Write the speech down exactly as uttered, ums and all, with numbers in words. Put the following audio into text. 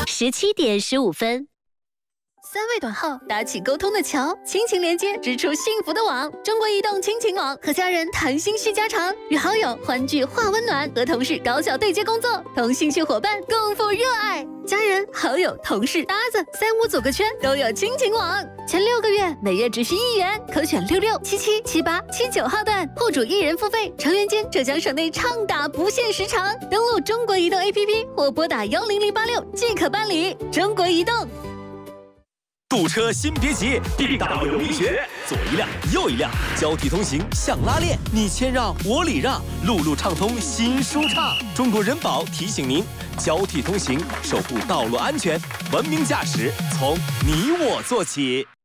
十七点十五分。 三位短号搭起沟通的桥，亲情连接织出幸福的网。中国移动亲情网，和家人谈心叙家常，与好友欢聚话温暖，和同事高效对接工作，同兴趣伙伴共赴热爱。家人、好友、同事、搭子，三五组个圈都有亲情网。前六个月每月只需一元，可选六六、七七、七八、七九号段，户主一人付费，成员间浙江省内畅打不限时长。登录中国移动 A P P 或拨打幺零零八六即可办理。中国移动。 堵车先别急 ，B W 力学，左一辆，右一辆，交替通行像拉链，你谦让我礼让，路路畅通心舒畅。中国人保提醒您，交替通行，守护道路安全，文明驾驶从你我做起。